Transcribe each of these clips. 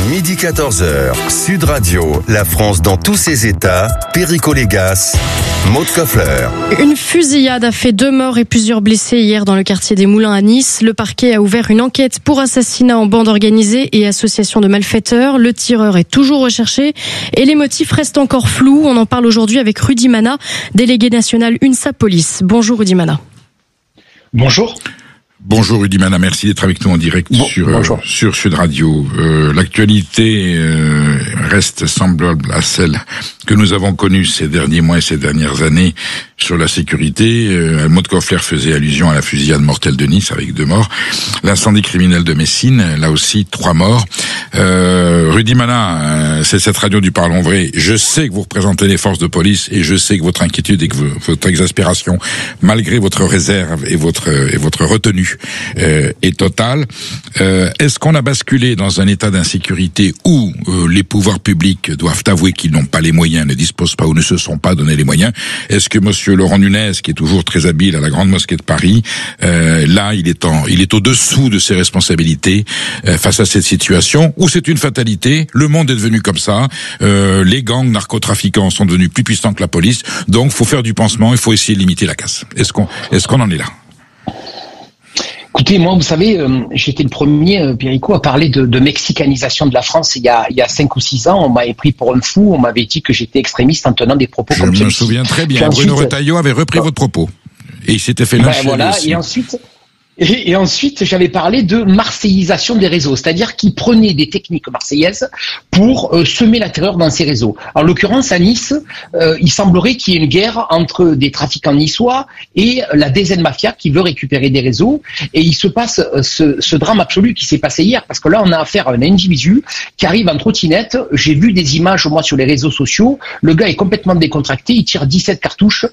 Midi 14h, Sud Radio, la France dans tous ses états, Perico Légas, Maud Koffler. Une fusillade a fait 2 morts et plusieurs blessés hier dans le quartier des Moulins à Nice. Le parquet a ouvert une enquête pour assassinat en bande organisée et association de malfaiteurs. Le tireur est toujours recherché et les motifs restent encore flous. On en parle aujourd'hui avec Rudy Mana, délégué national UNSA Police. Bonjour Rudy Mana. Bonjour. Bonjour Rudy Mana, merci d'être avec nous en direct sur Sud Radio. L'actualité reste semblable à celle que nous avons connue ces derniers mois et ces dernières années sur la sécurité. Maud Koffler faisait allusion à la fusillade mortelle de Nice avec 2 morts. L'incendie criminel de Messine, là aussi 3 morts. Rudy Mana, c'est cette radio du Parlons Vrai. Je sais que vous représentez les forces de police et je sais que votre inquiétude et que votre exaspération, malgré votre réserve et votre retenue, est totale. Est-ce qu'on a basculé dans un état d'insécurité où les pouvoirs publics doivent avouer qu'ils n'ont pas les moyens, ne disposent pas ou ne se sont pas donné les moyens? Est-ce que monsieur Laurent Nunez, qui est toujours très habile à la Grande Mosquée de Paris, là, il est au-dessous de ses responsabilités face à cette situation, ou c'est une fatalité? Le monde est devenu comme ça. Les gangs narcotrafiquants sont devenus plus puissants que la police, donc faut faire du pansement, il faut essayer de limiter la casse. Est-ce qu'on en est là? Écoutez, moi, vous savez, j'étais le premier, Perico, à parler de mexicanisation de la France il y a 5 ou 6 ans. On m'avait pris pour un fou, on m'avait dit que j'étais extrémiste en tenant des propos comme celui-ci. Je me souviens très bien, Bruno Retailleau avait repris votre propos. Et il s'était fait lyncher aussi. Et ensuite, j'avais parlé de marseillisation des réseaux, c'est-à-dire qu'ils prenaient des techniques marseillaises pour semer la terreur dans ces réseaux. En l'occurrence, à Nice, il semblerait qu'il y ait une guerre entre des trafiquants niçois et la DZ Mafia qui veut récupérer des réseaux. Et il se passe ce drame absolu qui s'est passé hier, parce que là, on a affaire à un individu qui arrive en trottinette. J'ai vu des images, moi, sur les réseaux sociaux. Le gars est complètement décontracté, il tire 17 cartouches,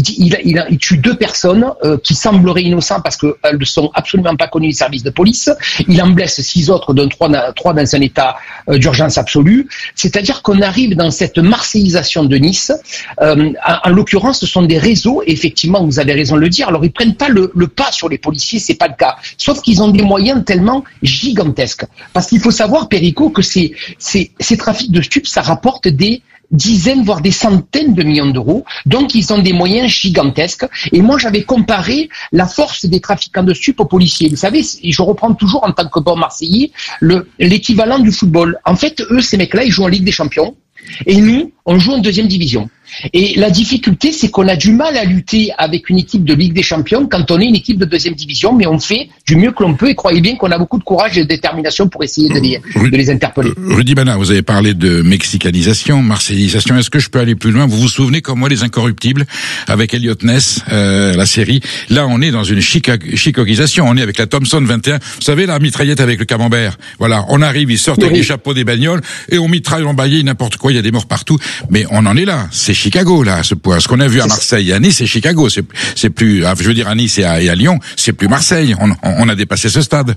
il tue 2 personnes qui sembleraient innocentes parce que elles sont absolument pas connus des services de police. Il en blesse 6 autres, dont 3 dans un état d'urgence absolue. C'est-à-dire qu'on arrive dans cette marseillisation de Nice. En l'occurrence, ce sont des réseaux, et effectivement, vous avez raison de le dire. Alors, ils prennent pas le pas sur les policiers, c'est pas le cas. Sauf qu'ils ont des moyens tellement gigantesques. Parce qu'il faut savoir, Perico, que ces trafics de stupes, ça rapporte des dizaines, voire des centaines de millions d'euros. Donc, ils ont des moyens gigantesques. Et moi, j'avais comparé la force des trafiquants de stupes aux policiers. Vous savez, je reprends toujours en tant que bon Marseillais l'équivalent du football. En fait, eux, ces mecs-là, ils jouent en Ligue des Champions. Et nous, on joue en 2e division. Et la difficulté, c'est qu'on a du mal à lutter avec une équipe de Ligue des Champions quand on est une équipe de 2e division, mais on fait du mieux que l'on peut, et croyez bien qu'on a beaucoup de courage et de détermination pour essayer de les interpeller. Rudy Mana, vous avez parlé de mexicanisation, marseillisation. Est-ce que je peux aller plus loin? Vous vous souvenez, comme moi, Les Incorruptibles, avec Elliot Ness, la série. Là, on est dans une chicagisation. On est avec la Thompson 21. Vous savez, la mitraillette avec le camembert. Voilà. On arrive, ils sortent avec les chapeaux des bagnoles, et on mitraille, on baille n'importe quoi. Il y a des morts partout. Mais on en est là. C'est Chicago, là, à ce point. Ce qu'on a vu à Marseille et à Nice, c'est Chicago. C'est plus, je veux dire, à Nice et à Lyon, c'est plus Marseille. On a dépassé ce stade.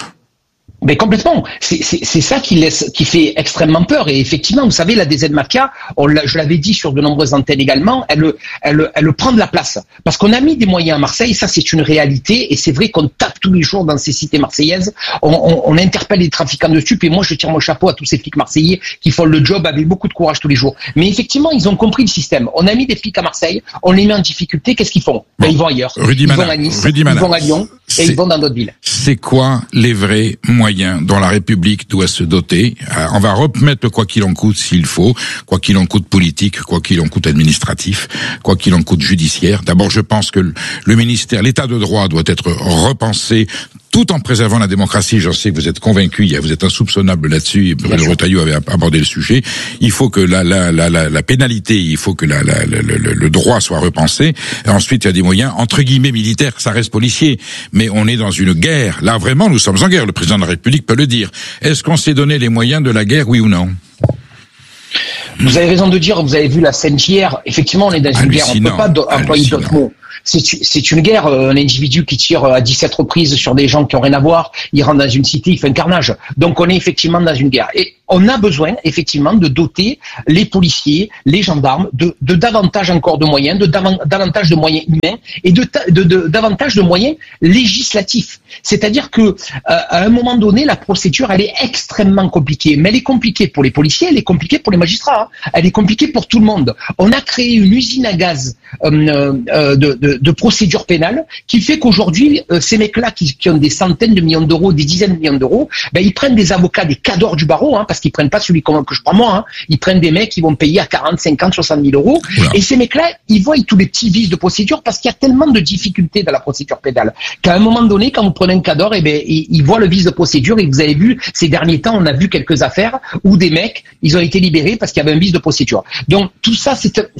Mais complètement. C'est ça qui fait extrêmement peur. Et effectivement, vous savez, la DZ Mafia, je l'avais dit sur de nombreuses antennes également, elle prend de la place. Parce qu'on a mis des moyens à Marseille, ça c'est une réalité, et c'est vrai qu'on tape tous les jours dans ces cités marseillaises, on interpelle les trafiquants de stupes, et moi je tire mon chapeau à tous ces flics marseillais qui font le job avec beaucoup de courage tous les jours. Mais effectivement, ils ont compris le système. On a mis des flics à Marseille, on les met en difficulté, qu'est-ce qu'ils font? Ils vont ailleurs. Ils vont à Nice, ils vont à Lyon, et ils vont dans d'autres villes. C'est quoi les vrais moyens dont la République doit se doter? On va remettre le quoi qu'il en coûte s'il faut, quoi qu'il en coûte politique, quoi qu'il en coûte administratif, quoi qu'il en coûte judiciaire. D'abord, je pense que le ministère, l'état de droit doit être repensé tout en préservant la démocratie. J'en sais que vous êtes convaincu, vous êtes insoupçonnable là-dessus, Bruno Retailleau avait abordé le sujet. Il faut que la pénalité, il faut que le droit soit repensé. Et ensuite, il y a des moyens, entre guillemets, militaires, ça reste policier. Mais on est dans une guerre. Là, vraiment, nous sommes en guerre. Le président de la République peut le dire. Est-ce qu'on s'est donné les moyens de la guerre, oui ou non? Vous avez raison de dire, vous avez vu la scène hier. Effectivement, on est dans une guerre. On ne peut pas employer d'autres mots. c'est une guerre. Un individu qui tire à 17 reprises sur des gens qui ont rien à voir, il rentre dans une cité, il fait un carnage. Donc on est effectivement dans une guerre. Et on a besoin effectivement de doter les policiers, les gendarmes de davantage encore de moyens, davantage de moyens humains et de davantage de moyens législatifs. C'est-à-dire que à un moment donné, la procédure elle est extrêmement compliquée, mais elle est compliquée pour les policiers, elle est compliquée pour les magistrats, elle est compliquée pour tout le monde. On a créé une usine à gaz de procédure pénale qui fait qu'aujourd'hui ces mecs-là qui ont des centaines de millions d'euros, des dizaines de millions d'euros, ben ils prennent des avocats, des cadors du barreau, parce qu'ils prennent pas celui que je prends moi, ils prennent des mecs qui vont payer à 40, 50, 60 000 euros. Voilà. Et ces mecs-là, ils voient tous les petits vices de procédure parce qu'il y a tellement de difficultés dans la procédure pénale qu'à un moment donné, quand vous prenez un cador, ils voient le vice de procédure et vous avez vu, ces derniers temps, on a vu quelques affaires où des mecs, ils ont été libérés parce qu'il y avait un vice de procédure. Donc, tout ça,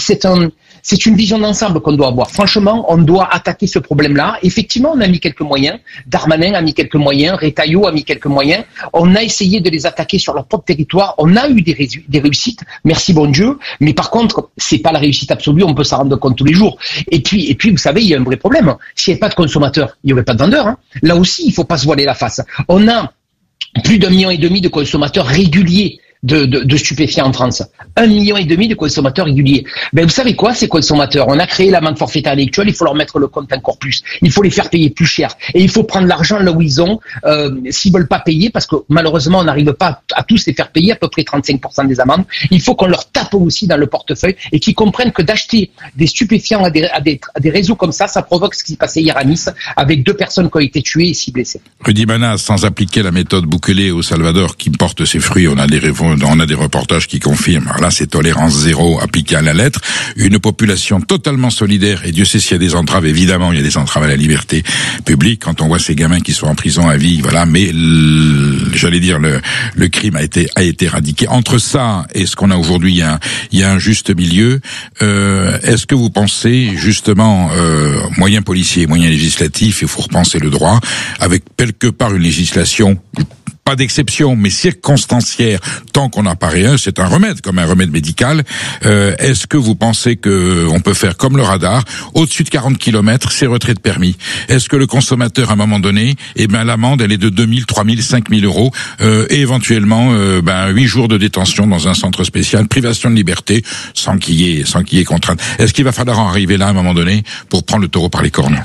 c'est une vision d'ensemble qu'on doit avoir. Franchement, on doit attaquer ce problème-là. Effectivement, on a mis quelques moyens. Darmanin a mis quelques moyens. Retailleau a mis quelques moyens. On a essayé de les attaquer sur leur propre territoire. On a eu des réussites. Merci bon Dieu. Mais par contre, c'est pas la réussite absolue. On peut s'en rendre compte tous les jours. Et puis, vous savez, il y a un vrai problème. S'il n'y avait pas de consommateurs, il n'y aurait pas de vendeurs. Là aussi, il faut pas se voiler la face. On a plus d'1,5 million de consommateurs réguliers de stupéfiants en France. 1,5 million de consommateurs réguliers. Ben, vous savez quoi, ces consommateurs? On a créé l'amende forfaitaire délictuelle, il faut leur mettre le compte encore plus. Il faut les faire payer plus cher. Et il faut prendre l'argent là où ils ont, s'ils veulent pas payer, parce que malheureusement, on n'arrive pas à tous les faire payer, à peu près 35% des amendes. Il faut qu'on leur tape aussi dans le portefeuille et qu'ils comprennent que d'acheter des stupéfiants à des réseaux comme ça provoque ce qui s'est passé hier à Nice, avec 2 personnes qui ont été tuées et 6 blessées. Rudy Mana, sans appliquer la méthode Bukele au Salvador qui porte ses fruits, on a des reportages qui confirment. Alors là, c'est tolérance zéro appliquée à la lettre. Une population totalement solidaire. Et Dieu sait s'il y a des entraves. Évidemment, il y a des entraves à la liberté publique. Quand on voit ces gamins qui sont en prison à vie, voilà. Mais j'allais dire, le crime a été éradiqué. Entre ça et ce qu'on a aujourd'hui, il y a un juste milieu. Est-ce que vous pensez, justement, moyens policiers, moyens législatifs, il faut repenser le droit, avec quelque part une législation pas d'exception, mais circonstancière, tant qu'on apparaît un, c'est un remède, comme un remède médical. Est-ce que vous pensez que on peut faire comme le radar, au-dessus de 40 km, c'est retrait de permis? Est-ce que le consommateur, à un moment donné, l'amende, elle est de 2 000, 3 000, 5 000 euros, et éventuellement, 8 jours de détention dans un centre spécial, privation de liberté, sans qu'il y ait contrainte. Est-ce qu'il va falloir en arriver là, à un moment donné, pour prendre le taureau par les cornes?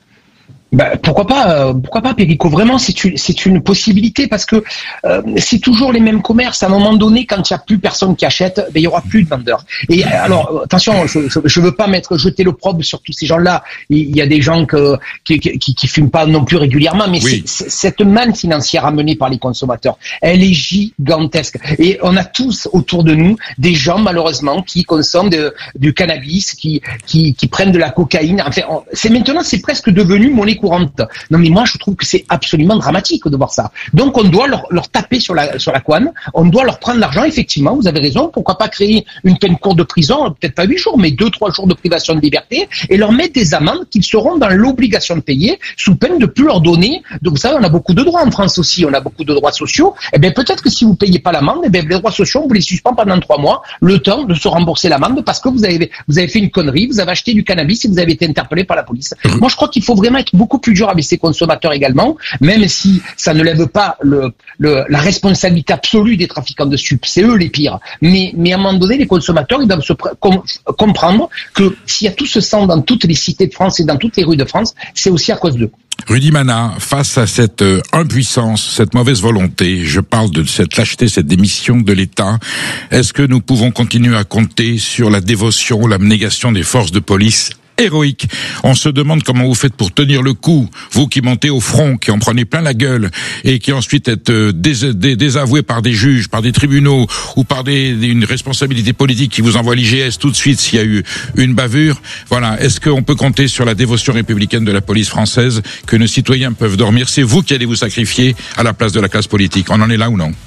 Pourquoi pas, Perico? Vraiment, c'est une possibilité parce que c'est toujours les mêmes commerces. À un moment donné, quand il y a plus personne qui achète, il y aura plus de vendeurs. Et alors, attention, je veux pas jeter l'opprobre sur tous ces gens-là. Il y a des gens qui fument pas non plus régulièrement, mais oui. Cette manne financière amenée par les consommateurs, elle est gigantesque. Et on a tous autour de nous des gens malheureusement qui consomment du cannabis, qui prennent de la cocaïne. Enfin, c'est presque devenu monnaie courante. Non mais moi je trouve que c'est absolument dramatique de voir ça. Donc on doit leur taper sur la couenne, on doit leur prendre l'argent, effectivement, vous avez raison, pourquoi pas créer une peine courte de prison, peut-être pas 8 jours, mais 2-3 jours de privation de liberté, et leur mettre des amendes qu'ils seront dans l'obligation de payer, sous peine de plus leur donner. Donc vous savez, on a beaucoup de droits en France aussi, on a beaucoup de droits sociaux, et bien peut-être que si vous payez pas l'amende, les droits sociaux, on vous les suspend pendant 3 mois, le temps de se rembourser l'amende, parce que vous avez fait une connerie, vous avez acheté du cannabis et vous avez été interpellé par la police. Moi je crois qu'il faut vraiment être beaucoup plus dur avec ces consommateurs également, même si ça ne lève pas la responsabilité absolue des trafiquants de stupes, c'est eux les pires. Mais à un moment donné, les consommateurs, ils doivent comprendre que s'il y a tout ce sang dans toutes les cités de France et dans toutes les rues de France, c'est aussi à cause d'eux. Rudy Mana, face à cette impuissance, cette mauvaise volonté, je parle de cette lâcheté, cette démission de l'État, est-ce que nous pouvons continuer à compter sur la dévotion, l'abnégation des forces de police héroïque? On se demande comment vous faites pour tenir le coup, vous qui montez au front, qui en prenez plein la gueule, et qui ensuite êtes désavoué par des juges, par des tribunaux, ou par une responsabilité politique qui vous envoie l'IGS tout de suite s'il y a eu une bavure. Voilà. Est-ce qu'on peut compter sur la dévotion républicaine de la police française, que nos citoyens peuvent dormir? C'est vous qui allez vous sacrifier à la place de la classe politique. On en est là ou non?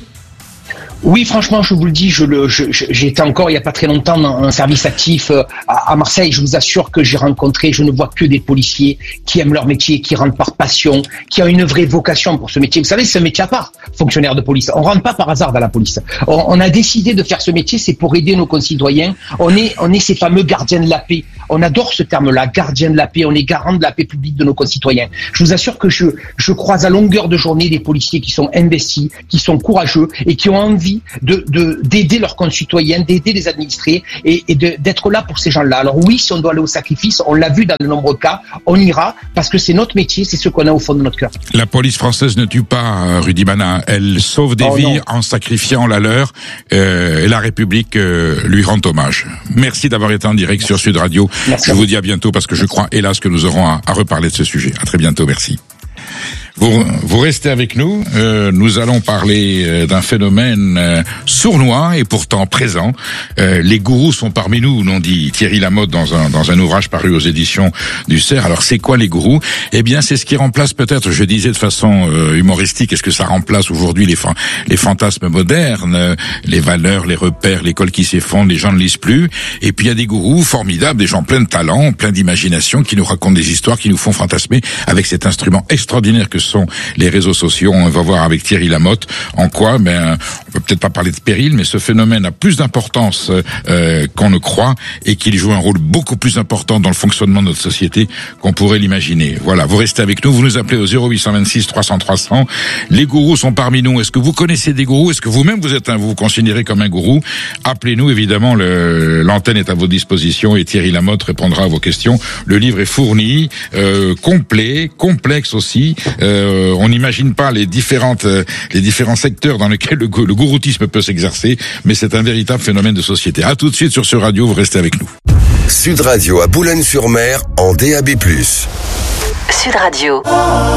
Oui, franchement, je vous le dis, j'ai été encore il y a pas très longtemps dans un service actif à Marseille. Je vous assure que j'ai rencontré, je ne vois que des policiers qui aiment leur métier, qui rentrent par passion, qui ont une vraie vocation pour ce métier. Vous savez, c'est un métier à part, fonctionnaire de police. On rentre pas par hasard dans la police. On a décidé de faire ce métier, c'est pour aider nos concitoyens. On est ces fameux gardiens de la paix. on adore ce terme-là, gardien de la paix, on est garant de la paix publique de nos concitoyens. Je vous assure que je croise à longueur de journée des policiers qui sont investis, qui sont courageux et qui ont envie d'aider leurs concitoyens, d'aider les administrés et d'être là pour ces gens-là. Alors oui, si on doit aller au sacrifice, on l'a vu dans de nombreux cas, on ira parce que c'est notre métier, c'est ce qu'on a au fond de notre cœur. La police française ne tue pas, Rudy Mana, elle sauve des vies en sacrifiant la leur et la République lui rend hommage. Merci d'avoir été en direct sur Sud Radio. Merci. Je vous dis à bientôt parce que je crois hélas que nous aurons à reparler de ce sujet. À très bientôt, merci. Vous restez avec nous. Nous allons parler d'un phénomène sournois et pourtant présent. Les gourous sont parmi nous, l'ont dit Thierry Lamotte dans un ouvrage paru aux éditions du Cerf. Alors c'est quoi les gourous ? Eh bien c'est ce qui remplace peut-être, je disais de façon humoristique, est-ce que ça remplace aujourd'hui les fantasmes modernes, les valeurs, les repères, l'école qui s'effondre, les gens ne lisent plus. Et puis il y a des gourous formidables, des gens pleins de talent, pleins d'imagination, qui nous racontent des histoires, qui nous font fantasmer avec cet instrument extraordinaire que sont les réseaux sociaux. On va voir avec Thierry Lamotte en quoi, on peut peut-être pas parler de péril, mais ce phénomène a plus d'importance qu'on ne croit et qu'il joue un rôle beaucoup plus important dans le fonctionnement de notre société qu'on pourrait l'imaginer. Voilà, vous restez avec nous, vous nous appelez au 0826 300 300. Les gourous sont parmi nous. Est-ce que vous connaissez des gourous ? Est-ce que vous-même vous vous considérez comme un gourou ? Appelez-nous, évidemment, l'antenne est à votre disposition et Thierry Lamotte répondra à vos questions. Le livre est fourni, complet, complexe aussi. On n'imagine pas les différents secteurs dans lesquels le gouroutisme peut s'exercer, mais c'est un véritable phénomène de société. À tout de suite sur Sud Radio, vous restez avec nous. Sud Radio à Boulogne-sur-Mer en DAB+. Sud Radio.